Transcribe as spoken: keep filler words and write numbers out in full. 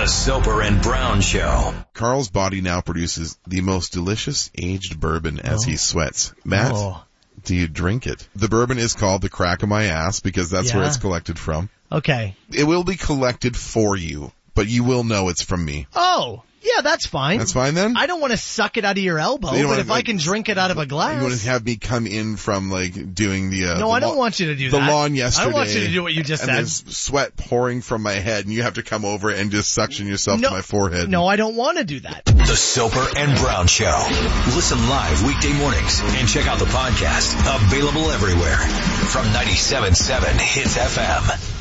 The Soper and Brown Show. Carl's body now produces the most delicious aged bourbon as Oh. he sweats. Matt, Oh. do you drink it? The bourbon is called the Crack of My Ass because that's Yeah. where it's collected from. Okay. It will be collected for you, but you will know it's from me. Oh, yeah, that's fine. That's fine then? I don't want to suck it out of your elbow, So you don't but wanna, if like, I can drink it out of a glass. You want to have me come in from, like, doing the, uh, no, the I don't lawn- want you to do the that. lawn yesterday. I don't want you to do what you just and said. there's sweat pouring from my head, and you have to come over and just suction yourself No, to my forehead. No, I don't want to do that. The Soper and Brown Show. Listen live weekday mornings and check out the podcast. Available everywhere from ninety-seven point seven Hits F M.